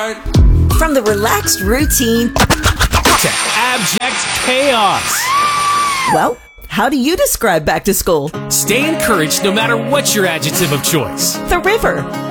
start. From the relaxed routine to abject chaos. Well, how do you describe back to school? Stay encouraged no matter what your adjective of choice. The river,